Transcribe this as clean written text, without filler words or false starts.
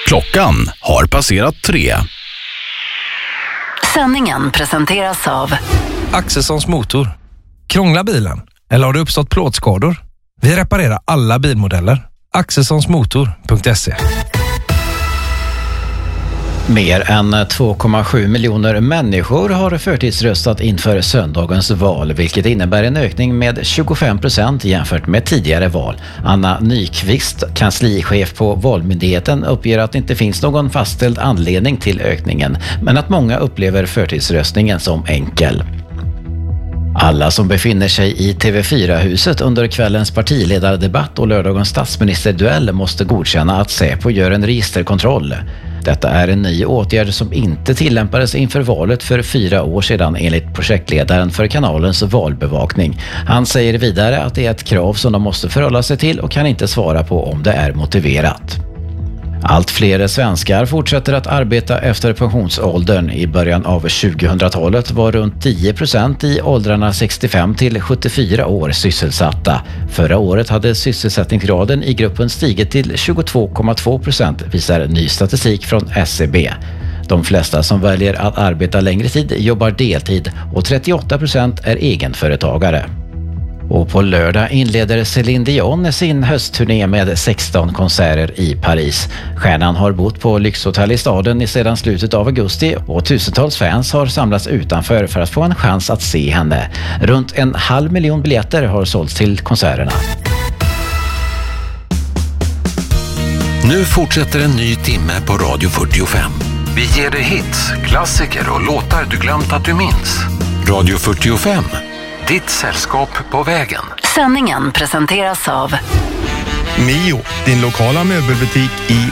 Klockan har passerat 3. Sändningen presenteras av Axelssons motor. Krånglar bilen? Eller har det uppstått plåtskador? Vi reparerar alla bilmodeller. Axelssonsmotor.se. Mer än 2,7 miljoner människor har förtidsröstat inför söndagens val, vilket innebär en ökning med 25% jämfört med tidigare val. Anna Nyqvist, kanslichef på Valmyndigheten, uppger att det inte finns någon fastställd anledning till ökningen, men att många upplever förtidsröstningen som enkel. Alla som befinner sig i TV4-huset under kvällens partiledardebatt och lördagens statsministerduell måste godkänna att Säpo gör en registerkontroll. Detta är en ny åtgärd som inte tillämpades inför valet för 4 år sedan enligt projektledaren för kanalens valbevakning. Han säger vidare att det är ett krav som de måste förhålla sig till och kan inte svara på om det är motiverat. Allt fler svenskar fortsätter att arbeta efter pensionsåldern. I början av 2000-talet var runt 10% i åldrarna 65 till 74 år sysselsatta. Förra året hade sysselsättningsgraden i gruppen stigit till 22,2%, visar ny statistik från SCB. De flesta som väljer att arbeta längre tid jobbar deltid och 38% är egenföretagare. Och på lördag inleder Céline Dion sin höstturné med 16 konserter i Paris. Stjärnan har bott på lyxhotell i staden sedan slutet av augusti och tusentals fans har samlats utanför för att få en chans att se henne. Runt 500 000 biljetter har sålts till konserterna. Nu fortsätter en ny timme på Radio 45. Vi ger dig hits, klassiker och låtar du glömt att du minns. Radio 45. Ditt sällskap på vägen. Sändningen presenteras av Mio, din lokala möbelbutik i